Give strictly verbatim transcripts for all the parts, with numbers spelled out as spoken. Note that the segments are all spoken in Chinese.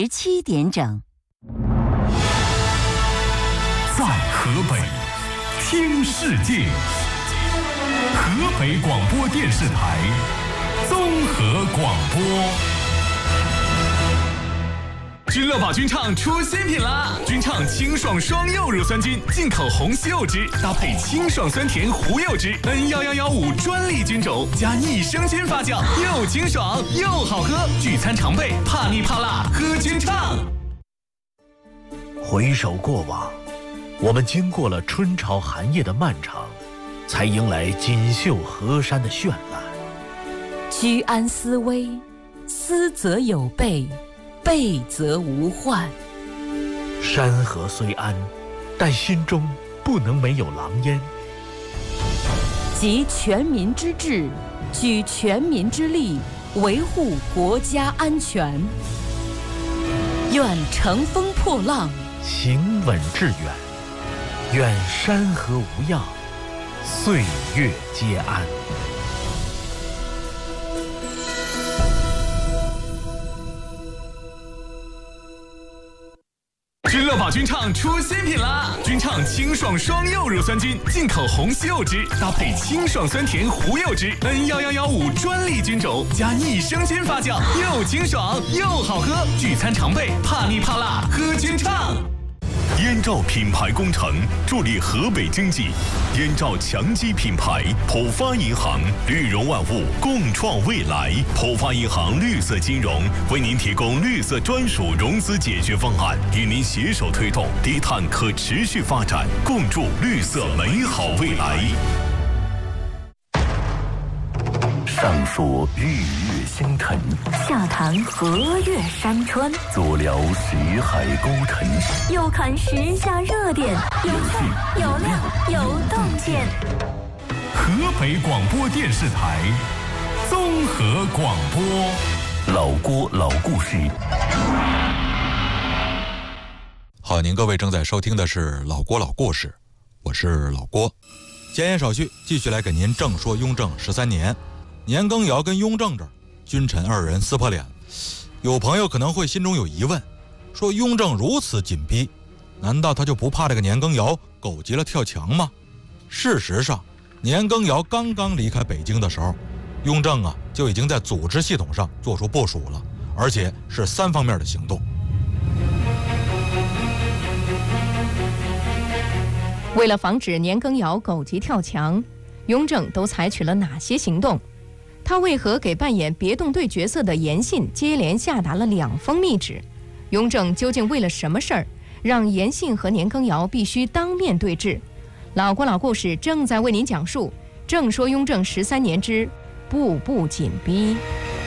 十七点整。 在河北听世界，河北广播电视台综合广播。君乐宝君畅出新品啦！君畅清爽双柚乳酸菌，进口红西柚汁，搭配清爽酸甜胡柚汁 N 一一一五专利菌种，加益生菌发酵，又清爽又好喝。聚餐常备，怕腻怕辣，喝君畅。 回首过往，我们经过了春潮寒夜的漫长，才迎来锦绣河山的绚烂。 居安思危，思则有备，备则无患。 山河虽安，但心中不能没有狼烟。 集全民之智，举全民之力，维护国家安全。愿乘风破浪， 行稳致远。愿山河无恙，岁月皆安。 君乐宝君畅出新品啦！君畅清爽双柚乳酸菌，进口红西柚汁，搭配清爽酸甜胡柚汁 N 一一一五专利菌种，加益生菌发酵，又清爽又好喝。聚餐常备，怕腻怕辣，喝君畅。燕赵品牌工程助力河北经济，燕赵强基品牌，浦发银行，绿融万物，共创未来。浦发银行绿色金融为您提供绿色专属融资解决方案，与您携手推动低碳可持续发展，共筑绿色美好未来。 上说日月星辰， 下谈河岳山川， 左聊识海沟沉， 右看时下热点，有趣有料有洞见。 河北广播电视台综合广播。 老郭老故事。 好，您各位正在收听的是老郭老故事，我是老郭。闲言少叙，继续来给您正说雍正十三年。年羹尧跟雍正这儿，君臣二人撕破脸。有朋友可能会心中有疑问，说雍正如此紧逼，难道他就不怕这个年羹尧狗急了跳墙吗？事实上，年羹尧刚刚离开北京的时候，雍正啊就已经在组织系统上做出部署了，而且是三方面的行动。 为了防止年羹尧狗急跳墙，雍正都采取了哪些行动？他为何给扮演别动队角色的严信接连下达了两封密旨？雍正究竟为了什么事儿，让严信和年羹尧必须当面对质？老郭老故事正在为您讲述，正说雍正十三年之步步紧逼。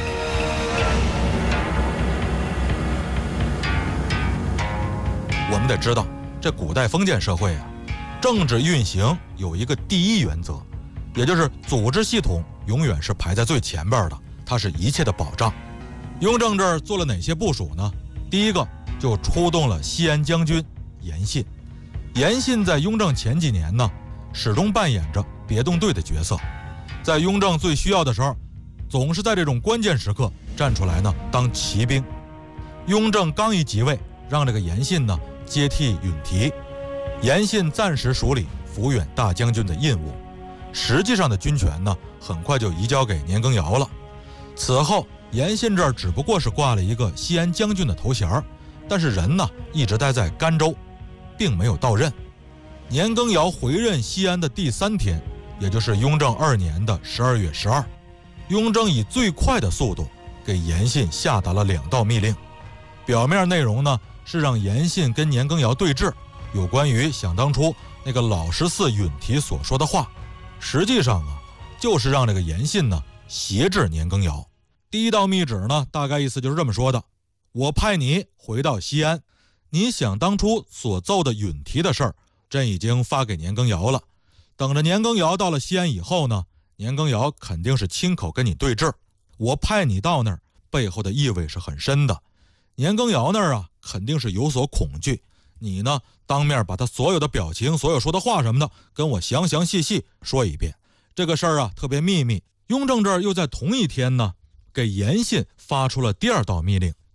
我们得知道，这古代封建社会啊，政治运行有一个第一原则，也就是组织系统永远是排在最前边的，它是一切的保障。雍正这儿做了哪些部署呢？第一个就出动了西安将军严信。严信在雍正前几年呢，始终扮演着别动队的角色，在雍正最需要的时候，总是在这种关键时刻站出来呢当骑兵。雍正刚一即位，让这个严信呢接替允提，严信暂时署理抚远大将军的印务，实际上的军权呢很快就移交给年羹尧了。此后严信这儿只不过是挂了一个西安将军的头衔，但是人呢一直待在甘州，并没有到任。年羹尧回任西安的第三天，也就是雍正二年的十二月十二，雍正以最快的速度给严信下达了两道密令。表面内容呢是让严信跟年羹尧对峙，有关于想当初那个老十四允提所说的话，实际上啊就是让这个严信呢挟制年羹尧。第一道密旨呢大概意思就是这么说的：我派你回到西安，你想当初所奏的允提的事儿，朕已经发给年羹尧了。等着年羹尧到了西安以后呢，年羹尧肯定是亲口跟你对峙。我派你到那儿，背后的意味是很深的。年羹尧那儿啊，肯定是有所恐惧。你呢，当面把他所有的表情、所有说的话什么的，跟我详详细细说一遍。这个事儿啊，特别秘密。雍正这儿又在同一天呢，给严信发出了第二道密令，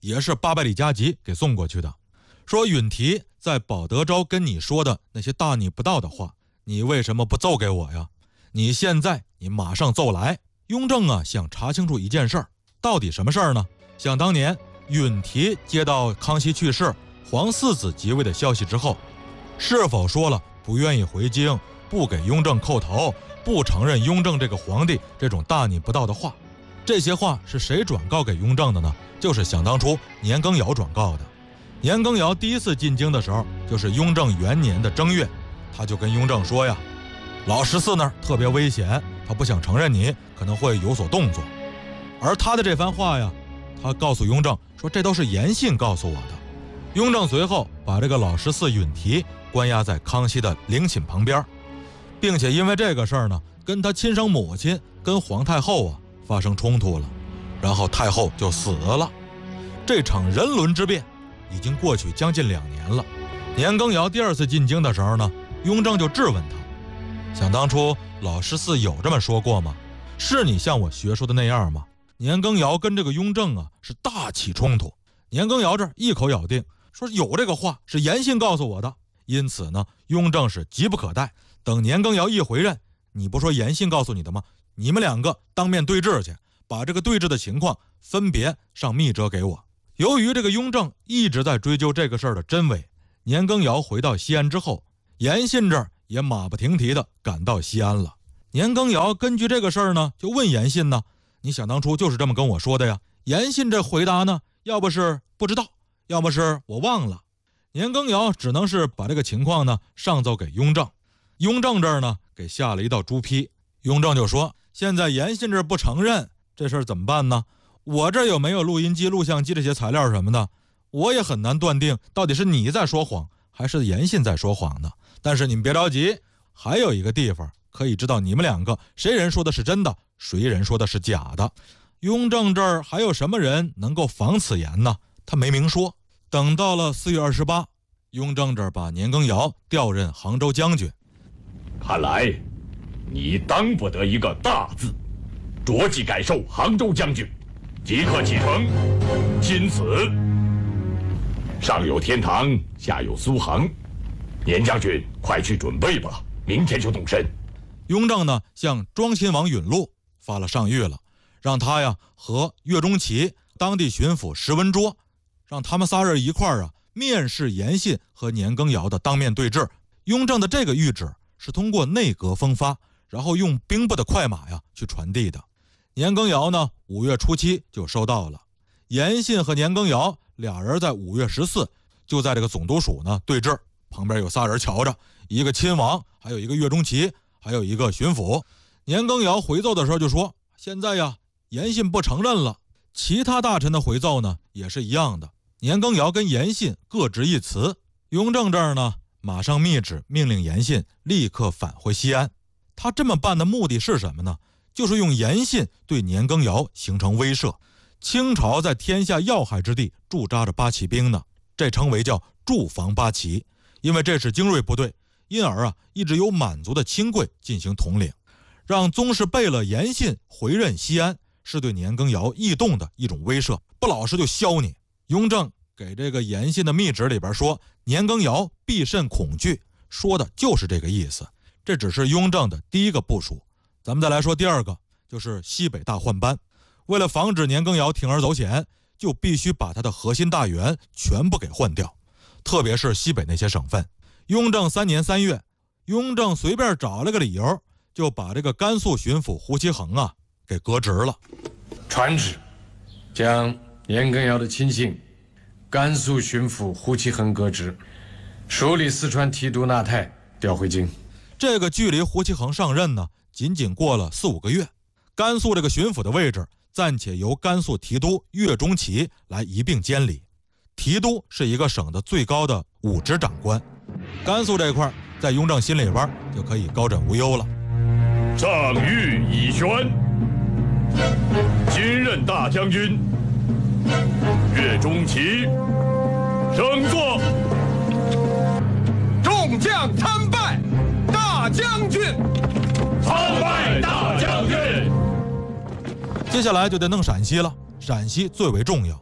也是八百里加急给送过去的，说允提在保德昭跟你说的那些大逆不道的话，你为什么不奏给我呀？你现在你马上奏来。雍正啊，想查清楚一件事儿，到底什么事儿呢？想当年允提接到康熙去世、皇四子即位的消息之后，是否说了不愿意回京，不给雍正叩头，不承认雍正这个皇帝这种大逆不道的话？这些话是谁转告给雍正的呢？就是想当初年羹尧转告的。年羹尧第一次进京的时候，就是雍正元年的正月，他就跟雍正说呀，老十四那儿特别危险，他不想承认你，可能会有所动作。而他的这番话呀，他告诉雍正说，这都是言信告诉我的。雍正随后把这个老十四允提关押在康熙的陵寝旁边，并且因为这个事儿呢，跟他亲生母亲跟皇太后啊发生冲突了，然后太后就死了。这场人伦之变已经过去将近两年了。年羹尧第二次进京的时候呢，雍正就质问他，想当初老十四有这么说过吗？是你像我学说的那样吗？年羹尧跟这个雍正啊是大起冲突。年羹尧这一口咬定说有这个话，是言信告诉我的。因此呢，雍正是急不可待，等年羹尧一回任，你不说言信告诉你的吗？你们两个当面对质去，把这个对质的情况分别上密折给我。由于这个雍正一直在追究这个事儿的真伪，年羹尧回到西安之后，言信这儿也马不停蹄地赶到西安了。年羹尧根据这个事儿呢，就问言信呢，你想当初就是这么跟我说的呀？言信这回答呢，要不是不知道，要么是我忘了。年羹尧只能是把这个情况呢上奏给雍正。雍正这儿呢给下了一道朱批，雍正就说，现在言信这不承认，这事儿怎么办呢？我这有没有录音机、录像机这些材料什么的，我也很难断定到底是你在说谎还是言信在说谎呢。但是你们别着急，还有一个地方可以知道你们两个谁人说的是真的，谁人说的是假的。雍正这儿还有什么人能够仿此言呢？他没明说。等到了四月二十八，雍正这儿把年羹尧调任杭州将军。 看来你当不得一个大字，着即改授杭州将军，即刻启程。钦此。上有天堂，下有苏杭，年将军快去准备吧，明天就动身。 雍正呢向庄亲王允禄发了上谕了，让他呀和岳钟琪、当地巡抚石文卓，让他们仨人一块儿啊面试言信和年羹尧的当面对质。雍正的这个谕旨是通过内阁封发，然后用兵部的快马呀去传递的。年羹尧呢五月初七就收到了。言信和年羹尧俩人在五月十四就在这个总督署呢对质，旁边有仨人瞧着，一个亲王，还有一个岳钟琪，还有一个巡抚。年羹尧回奏的时候就说，现在呀言信不承认了。其他大臣的回奏呢也是一样的，年羹尧跟言信各执一词。雍正这儿呢马上密旨命令言信立刻返回西安。他这么办的目的是什么呢？就是用言信对年羹尧形成威慑。清朝在天下要害之地驻扎着八旗兵呢，这称为叫驻防八旗。因为这是精锐部队，因而啊一直由满族的亲贵进行统领。让宗室贝勒言信回任西安，是对年羹尧异动的一种威慑，不老实就削你。雍正给这个言信的密旨里边说，年羹尧必甚恐惧，说的就是这个意思。这只是雍正的第一个部署。咱们再来说第二个，就是西北大换班。为了防止年羹尧铤而走险，就必须把他的核心大员全部给换掉，特别是西北那些省份。雍正三年三月，雍正随便找了个理由，就把这个甘肃巡抚胡其衡啊给革职了。 传旨，将年羹尧的亲信甘肃巡抚胡其衡革职，署理四川提督纳泰调回京。 这个距离胡其衡上任呢，仅仅过了四五个月。甘肃这个巡抚的位置暂且由甘肃提督岳钟琪来一并监理。提督是一个省的最高的武职长官，甘肃这块在雍正心里边就可以高枕无忧了。 上谕已宣，今任大将军岳钟琪升座。 众将参拜大将军， 参拜大将军。 接下来就得弄陕西了，陕西最为重要。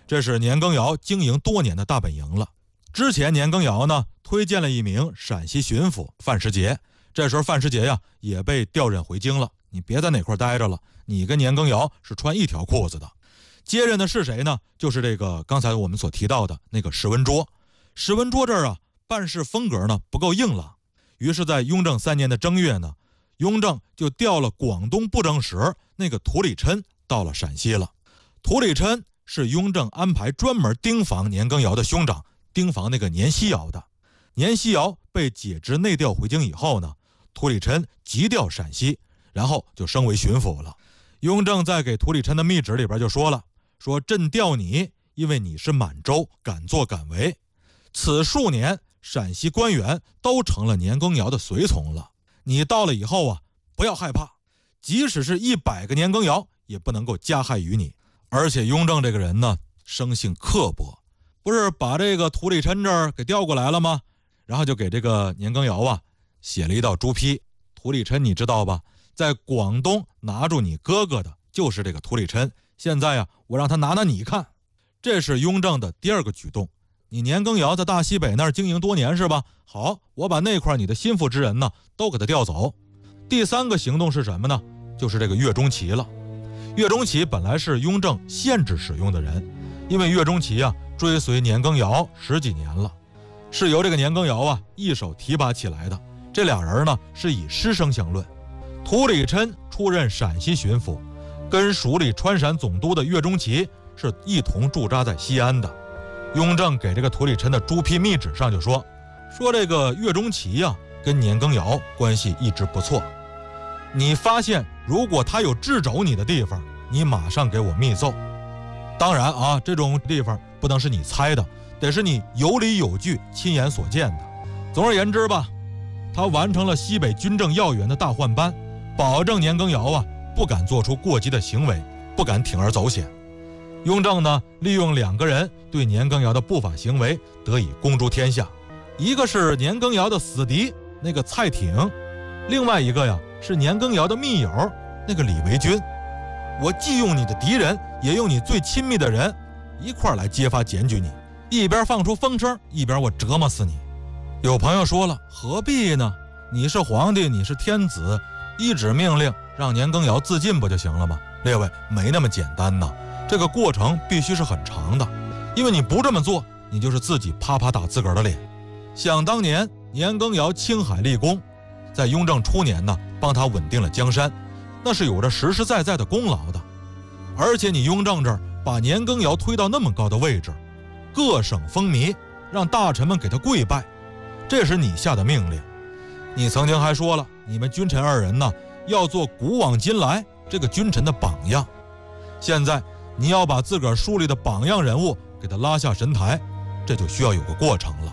这是年羹尧经营多年的大本营了。之前年羹尧呢推荐了一名陕西巡抚范时节，这时候范时节呀也被调任回京了，你别在哪块待着了，你跟年羹尧是穿一条裤子的。接任的是谁呢？就是这个刚才我们所提到的那个石文卓。石文卓这儿啊办事风格呢不够硬朗，于是在雍正三年的正月呢，雍正就调了广东布政使那个涂里琛到了陕西了。涂里琛是雍正安排专门盯防年羹尧的兄长，盯防那个年希尧的。年希尧被解职内调回京以后呢，涂里琛急调陕西，然后就升为巡抚了。雍正在给涂里琛的密旨里边就说了，说朕调你，因为你是满洲，敢作敢为。此数年陕西官员都成了年羹尧的随从了，你到了以后啊，不要害怕，即使是一百个年羹尧也不能够加害于你。而且雍正这个人呢生性刻薄，不是把这个涂里琛这儿给调过来了吗？然后就给这个年羹尧啊写了一道朱批。涂里琛你知道吧，在广东拿住你哥哥的就是这个涂里琛，现在呀我让他拿拿你看。这是雍正的第二个举动。你年羹尧在大西北那儿经营多年是吧？好，我把那块你的心腹之人呢都给他调走。第三个行动是什么呢？就是这个岳钟琪了。岳钟琪本来是雍正限制使用的人，因为岳钟琪啊追随年羹尧十几年了，是由这个年羹尧啊一手提拔起来的。这俩人呢是以师生相论。涂里琛出任陕西巡抚，跟署理川陕总督的岳钟琪是一同驻扎在西安的。雍正给这个涂里琛的朱批密旨上就说，说这个岳钟琪呀、啊、跟年羹尧关系一直不错，你发现如果他有掣肘你的地方，你马上给我密奏。当然啊，这种地方不能是你猜的，得是你有理有据亲眼所见的。总而言之吧，他完成了西北军政要员的大换班，保证年羹尧啊不敢做出过激的行为，不敢铤而走险。雍正呢利用两个人对年羹尧的不法行为得以公诸天下，一个是年羹尧的死敌那个蔡挺，另外一个呀是年羹尧的密友那个李维钧。我既用你的敌人，也用你最亲密的人一块来揭发检举你，一边放出风声，一边我折磨死你。有朋友说了，何必呢？你是皇帝，你是天子，一纸命令让年羹尧自尽不就行了吗？列位，没那么简单呢，这个过程必须是很长的，因为你不这么做，你就是自己啪啪打自个儿的脸。想当年年羹尧青海立功，在雍正初年呢帮他稳定了江山，那是有着实实在在的功劳的。而且你雍正这儿把年羹尧推到那么高的位置，各省风靡，让大臣们给他跪拜，这是你下的命令。你曾经还说了，你们君臣二人呢要做古往今来这个君臣的榜样，现在你要把自个儿树立的榜样人物给他拉下神台，这就需要有个过程了。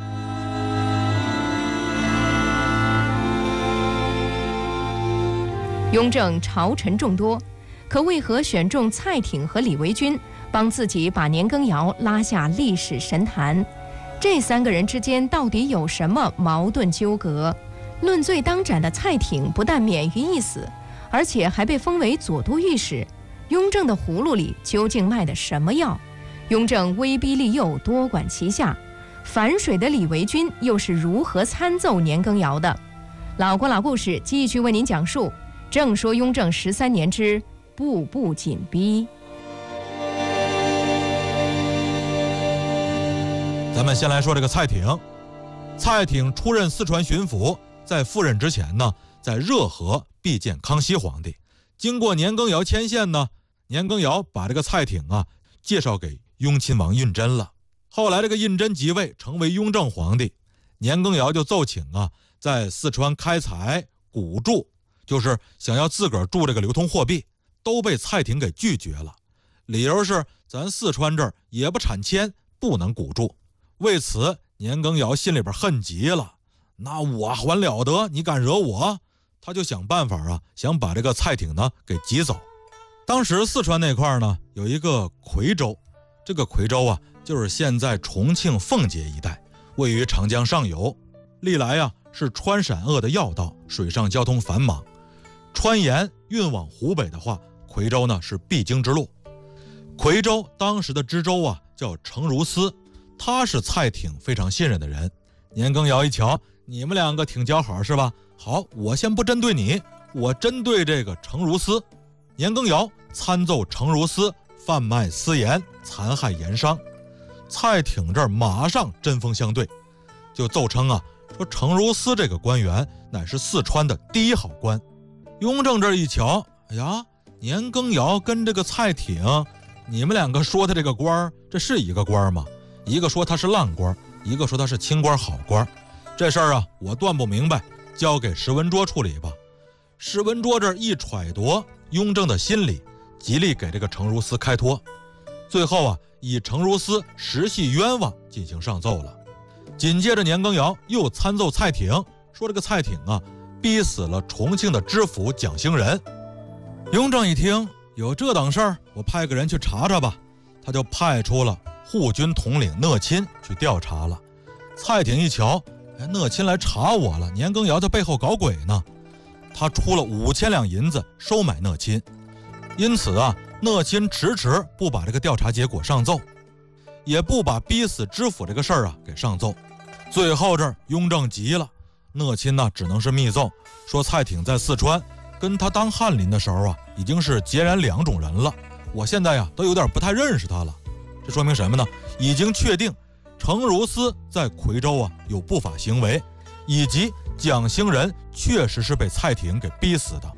雍正朝臣众多，可为何选中蔡挺和李维钧，帮自己把年羹尧拉下历史神坛？这三个人之间到底有什么矛盾纠葛？论罪当斩的蔡挺不但免于一死，而且还被封为左都御史。雍正的葫芦里究竟卖的什么药？雍正威逼利诱，多管齐下。反水的李维钧又是如何参奏年羹尧的？老郭老故事继续为您讲述。正说雍正十三年之步步紧逼。 咱们先来说这个蔡挺。蔡挺出任四川巡抚，在赴任之前呢，在热河必见康熙皇帝。经过年羹尧牵线呢，年羹尧把这个蔡挺啊介绍给雍亲王胤禛了。后来这个胤禛即位，成为雍正皇帝，年羹尧就奏请啊，在四川开采古铸，就是想要自个儿铸这个流通货币，都被蔡挺给拒绝了。理由是咱四川这儿也不产铅，不能古铸。为此年羹尧心里边恨极了，那我还了得，你敢惹我？他就想办法啊，想把这个蔡挺呢给挤走。当时四川那块呢有一个夔州，这个夔州啊就是现在重庆奉节一带，位于长江上游，历来啊是川陕鄂的要道，水上交通繁忙。川盐运往湖北的话，夔州呢是必经之路。 夔州当时的知州啊叫程如斯，他是蔡挺非常信任的人。年羹尧一瞧，你们两个挺交好是吧？好，我先不针对你，我针对这个程如斯。年羹尧参奏程如斯贩卖私盐，残害盐商。蔡挺这儿马上针锋相对，就奏称啊，说程如斯这个官员乃是四川的第一好官。雍正这儿一瞧，哎呀，年羹尧跟这个蔡挺，你们两个说的这个官，这是一个官吗？一个说他是烂官，一个说他是清官好官，这事儿啊，我断不明白，交给石文卓处理吧。石文卓这儿一揣度雍正的心理，极力给这个程如斯开脱，最后啊，以程如斯实系冤枉进行上奏了。紧接着年羹尧又参奏蔡挺，说这个蔡挺啊，逼死了重庆的知府蒋兴仁。雍正一听有这等事儿，我派个人去查查吧，他就派出了护军统领讷亲去调查了。蔡挺一瞧，哎，讷亲来查我了，年羹尧在背后搞鬼呢。他出了五千两银子收买讷亲，因此啊，讷亲迟迟不把这个调查结果上奏，也不把逼死知府这个事儿啊给上奏。最后这儿雍正急了，讷亲呢只能是密奏说蔡挺在四川跟他当翰林的时候啊，已经是截然两种人了，我现在呀都有点不太认识他了。这说明什么呢？已经确定程如斯在夔州啊有不法行为，以及蒋兴仁确实是被蔡挺给逼死的。